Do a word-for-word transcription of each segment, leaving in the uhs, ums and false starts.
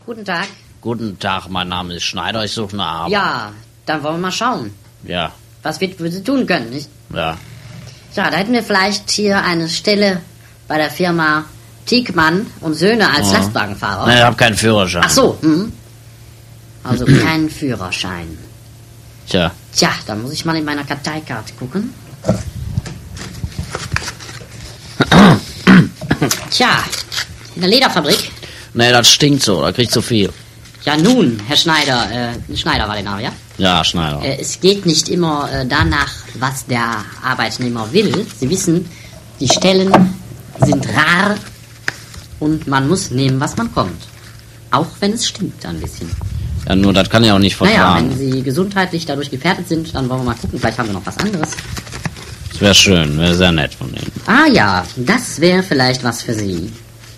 Guten Tag. Guten Tag, mein Name ist Schneider, ich suche eine Arbeit. Ja, dann wollen wir mal schauen, Ja, was wir für Sie tun können, nicht? ja. Ja, da hätten wir vielleicht hier eine Stelle bei der Firma Tiekmann und Söhne als Ja. Lastwagenfahrer. Ne, ich habe keinen Führerschein. Ach so, hm. Also kein Führerschein. Tja, Tja, dann muss ich mal in meiner Karteikarte gucken. Tja, in der Lederfabrik. ne, das stinkt so, da kriegst du viel. Ja nun, Herr Schneider, äh, Schneider war der Name, ja? Ja, Schneider. Äh, es geht nicht immer äh, danach, was der Arbeitnehmer will. Sie wissen, die Stellen sind rar und man muss nehmen, was man kommt. Auch wenn es stinkt ein bisschen. Ja, nur das kann ich auch nicht Naja, vertragen. wenn Sie gesundheitlich dadurch gefährdet sind, dann wollen wir mal gucken. Vielleicht haben wir noch was anderes. Das wäre schön, wäre sehr nett von Ihnen. Ah ja, das wäre vielleicht was für Sie.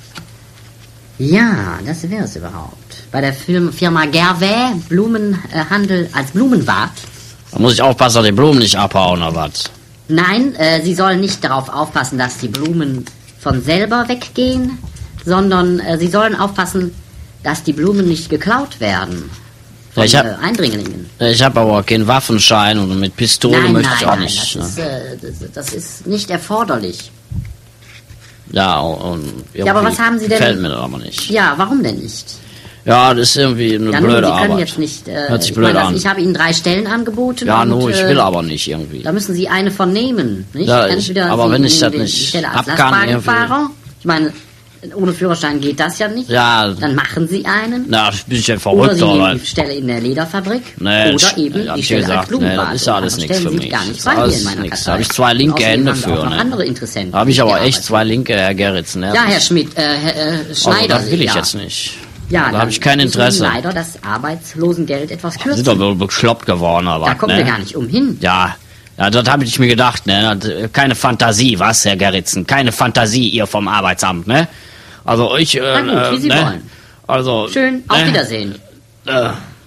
Ja, das wäre es überhaupt. Bei der Firma, Firma Gervais, Blumenhandel als Blumenwart. Da muss ich aufpassen, dass die Blumen nicht abhauen oder was. Nein, äh, Sie sollen nicht darauf aufpassen, dass die Blumen von selber weggehen, sondern äh, Sie sollen aufpassen, dass die Blumen nicht geklaut werden von Ja, ich hab- äh, Eindringlingen. Ich habe aber keinen Waffenschein und mit Pistole Nein, möchte nein, ich auch nein, nicht. das, ne? ist, äh, das, das ist nicht erforderlich. Ja, und Ja, aber irgendwie was haben Sie denn- gefällt mir das aber nicht. Ja, warum denn nicht? Ja, das ist irgendwie eine Ja, nun, blöde Sie können Arbeit. jetzt nicht... Äh, Hört sich ich blöd meine, an. Ich habe Ihnen drei Stellen angeboten. Ja, und, nur, ich äh, will aber nicht irgendwie. Da müssen Sie eine von nehmen, nicht? Ja, ich- Entweder aber Sie wenn ich nehmen das den- nicht die Stelle als ab kann, Lastwagenfahrer. Ich meine, ohne Führerschein geht das ja nicht. Ja. Dann machen Sie einen. Na, bin ich ja Oder verrückt, Sie oder? nehmen die Stelle in der Lederfabrik. Nee, oder das- eben hab die ich Stelle gesagt, als Blumenwart. nee, das ist ja alles Und nichts stellen für Sie mich. gar nicht Das ist bei hier alles in meiner nichts. Kartei. Da hab ich zwei linke Außerdem Hände haben wir für, auch noch ne? andere Interessenten. Da habe ich aber die echt arbeiten. zwei linke, Herr Gerritsen. Ne? Ja, Herr Schmidt, äh, Herr äh, Schneider. Also, das will ich ja. jetzt nicht. Ja, da dann habe ich kein müssen wir Interesse. leider das Arbeitslosengeld etwas Sie kürzen. sind doch wohl bekloppt geworden, aber Da kommen ne? wir gar nicht umhin. Ja, ja, das habe ich mir gedacht, ne? Das- Keine Fantasie, was, Herr Gerritsen? Keine Fantasie, ihr vom Arbeitsamt, ne? Also ich, äh, Na gut, wie Sie ne? wollen. Also, Schön, auf ne? Wiedersehen. Äh,